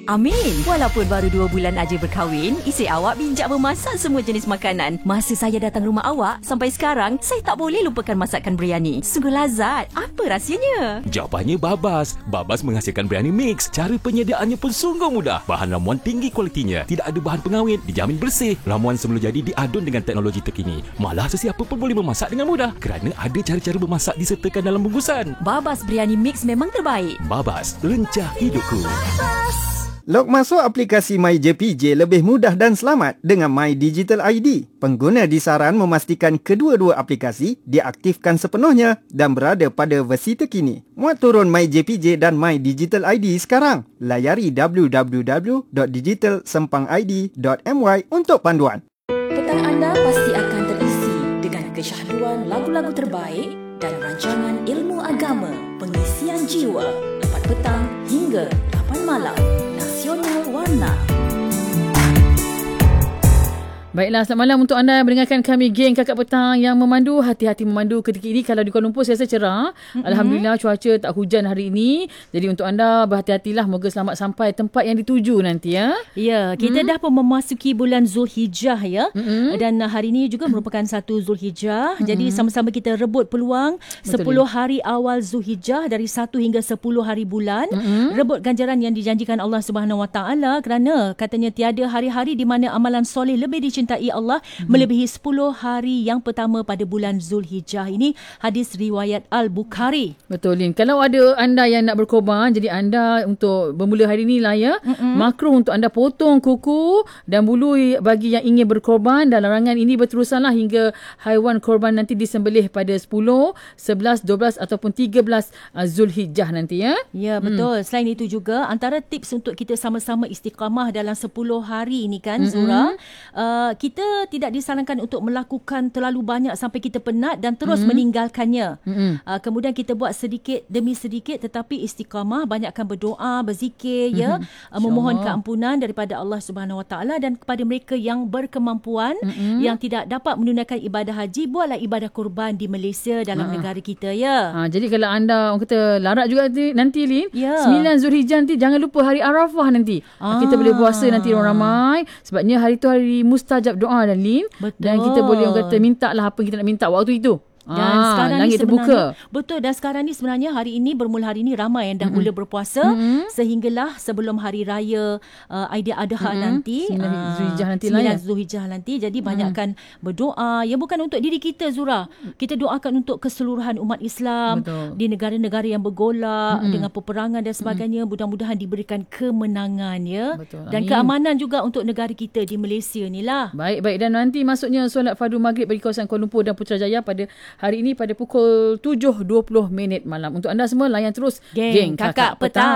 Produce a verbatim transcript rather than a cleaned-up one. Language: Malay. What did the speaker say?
Amin. Walaupun baru dua bulan aja berkahwin, isteri awak bijak memasak semua jenis makanan. Masa saya datang rumah awak, sampai sekarang, saya tak boleh lupakan masakan biryani. Sungguh lazat. Apa rahsianya? Jawapannya Babas. Babas menghasilkan biryani mix. Cara penyediaannya pun sungguh mudah. Bahan ramuan tinggi kualitinya. Tidak ada bahan pengawet. Dijamin bersih. Ramuan sebelum jadi diadun dengan teknologi terkini. Malah sesiapa pun boleh memasak dengan mudah. Kerana ada cara-cara memasak disertakan dalam bungkusan. Babas biryani mix memang terbaik. Babas, rencah hidupku. Log masuk aplikasi MyJPJ lebih mudah dan selamat dengan My Digital I D. Pengguna disaran memastikan kedua-dua aplikasi diaktifkan sepenuhnya dan berada pada versi terkini. Muat turun MyJPJ dan My Digital I D sekarang. Layari w w w dot digital sempang i d dot m y untuk panduan. Petang anda pasti akan terisi dengan kesyahduan lagu-lagu terbaik dan rancangan ilmu agama, pengisian jiwa, empat petang hingga lapan malam. Nasional Warna. Baiklah, selamat malam untuk anda yang mendengarkan kami, geng Kakak Petang yang memandu. Hati-hati memandu ketika ini. Kalau di Kuala Lumpur saya rasa cerah. Mm-hmm. Alhamdulillah cuaca tak hujan hari ini. Jadi untuk anda berhati-hatilah. Moga selamat sampai tempat yang dituju nanti ya. Ya, kita mm. dah pun memasuki bulan Zulhijjah ya. Mm-hmm. Dan hari ini juga merupakan satu Zulhijjah. Mm-hmm. Jadi sama-sama kita rebut peluang. Betul. sepuluh hari awal Zulhijjah dari satu hingga sepuluh hari bulan. Mm-hmm. Rebut ganjaran yang dijanjikan Allah Subhanahu Wa Taala, kerana katanya tiada hari-hari di mana amalan soleh lebih dicintai cintai Allah hmm. melebihi sepuluh hari yang pertama pada bulan Zulhijjah. Ini hadis riwayat Al-Bukhari. Betul, Lin. Kalau ada anda yang nak berkorban, jadi anda untuk bermula hari ni lah ya, mm-mm. makruh untuk anda potong kuku dan bulu bagi yang ingin berkorban, dan larangan ini berterusanlah hingga haiwan korban nanti disembelih pada sepuluh, sebelas, dua belas ataupun tiga belas Zulhijjah nanti ya. Ya, betul. Hmm. Selain itu juga antara tips untuk kita sama-sama istiqamah dalam sepuluh hari ini kan, mm-hmm. Zura, uh, kita tidak disarankan untuk melakukan terlalu banyak sampai kita penat dan terus mm-hmm. meninggalkannya. Mm-hmm. Uh, kemudian kita buat sedikit demi sedikit, tetapi istiqamah, banyakkan berdoa, berzikir, mm-hmm. ya, uh, memohon keampunan daripada Allah Subhanahu Wa Taala. Dan kepada mereka yang berkemampuan, mm-hmm. yang tidak dapat menunaikan ibadah haji, buatlah ibadah kurban di Malaysia dalam uh-huh. negara kita ya. Ha, jadi kalau anda orang kata larat juga nanti Lin, ya. sembilan Zulhijjah nanti jangan lupa hari Arafah nanti. Ah. Kita boleh puasa nanti orang ramai, sebabnya hari tu hari mustajab doa dan Lin. Betul. Dan kita boleh orang kata minta lah apa kita nak minta waktu itu. Dan ah, sekarang ni terbuka. Betul, dan sekarang ni sebenarnya hari ini, bermula hari ini ramai yang dah mm-hmm. mula berpuasa, mm-hmm. sehinggalah sebelum hari raya uh, Aidiladha mm-hmm. nanti, sembilan Zulhijjah nanti lah ya. Zulhijjah nanti. Jadi mm-hmm. banyakkan berdoa, yang bukan untuk diri kita Zura. Kita doakan untuk keseluruhan umat Islam. Betul. Di negara-negara yang bergolak mm-hmm. dengan peperangan dan sebagainya, mm-hmm. mudah-mudahan diberikan kemenangan ya. Betul. Dan Amin. Keamanan juga untuk negara kita di Malaysia ni lah. Baik-baik, dan nanti maksudnya solat fardu maghrib bagi kawasan Kuala Lumpur dan Putrajaya pada hari ini pada pukul tujuh dua puluh minit malam. Untuk anda semua layan terus Geng, Geng Kakak, Kakak Petang.